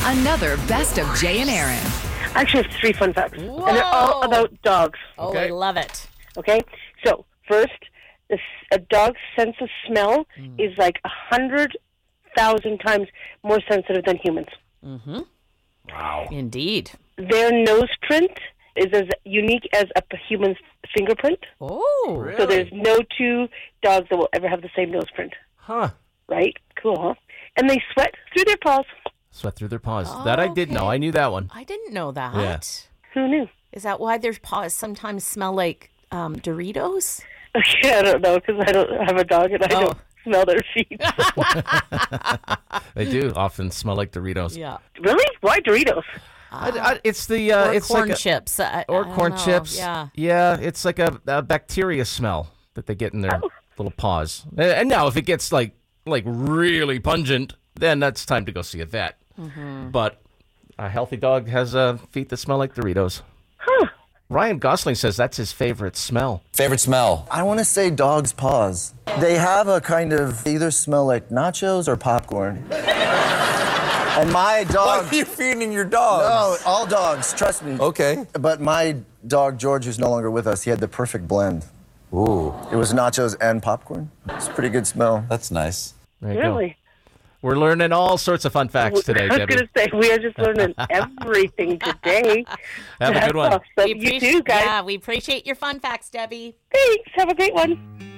Another Best of Jay and Aaron. I actually have 3 fun facts. Whoa. And they're all about dogs. Oh, Okay. I love it. Okay? So, first, a dog's sense of smell is like 100,000 times more sensitive than humans. Wow. Indeed. Their nose print is as unique as a human's fingerprint. Oh. So there's no 2 dogs that will ever have the same nose print. Huh. Right? Cool, huh? And they sweat through their paws. Sweat through their paws. That I did know. Okay. I knew that one. I didn't know that. Yeah. Who knew? Is that why their paws sometimes smell like Doritos? Okay, I don't know because I don't have a dog and I don't smell their feet. They do often smell like Doritos. Yeah. Really? Why Doritos? It's the Or it's corn like a, chips. I or don't corn know. chips. Yeah. It's like a bacteria smell that they get in their little paws. And now, if it gets like really pungent, then that's time to go see a vet. But a healthy dog has feet that smell like Doritos. Huh. Ryan Gosling says that's his favorite smell. Favorite smell? I want to say dog's paws. They have a kind of, they either smell like nachos or popcorn. And my dog... What are you feeding your dog? No, all dogs, trust me. Okay. But my dog, George, who's no longer with us, he had the perfect blend. Ooh, It was nachos and popcorn. It's a pretty good smell. that's nice. There you go. Really? We're learning all sorts of fun facts today, I was Debbie. going to say, we are just learning everything today. Have a good one. That's awesome. You too, guys. Yeah, we appreciate your fun facts, Debbie. Thanks. Have a great one.